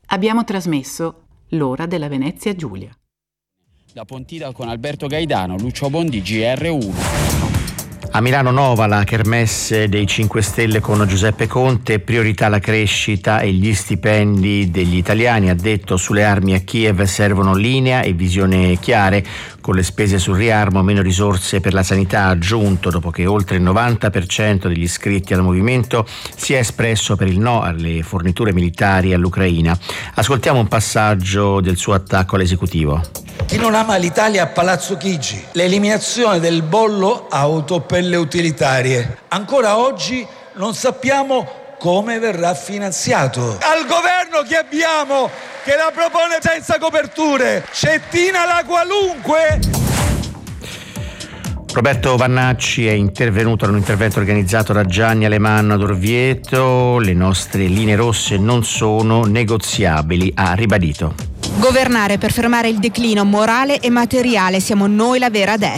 Abbiamo trasmesso L'ora della Venezia Giulia. Da Pontida con Alberto Gaidano, Lucio Bondi, GR1. A Milano Nova la kermesse dei 5 Stelle con Giuseppe Conte, priorità la crescita e gli stipendi degli italiani. Ha detto: sulle armi a Kiev servono linea e visione chiare, con le spese sul riarmo, meno risorse per la sanità. Ha aggiunto, dopo che oltre il 90% degli iscritti al movimento si è espresso per il no alle forniture militari all'Ucraina. Ascoltiamo un passaggio del suo attacco all'esecutivo. Chi non ama l'Italia a Palazzo Chigi, l'eliminazione del bollo auto per le utilitarie. Ancora oggi non sappiamo come verrà finanziato. Al governo che abbiamo, che la propone senza coperture, Cettina la qualunque. Roberto Vannacci è intervenuto in un intervento organizzato da Gianni Alemanno ad Orvieto. Le nostre linee rosse non sono negoziabili, ha ribadito. Governare per fermare il declino morale e materiale, siamo noi la vera destra.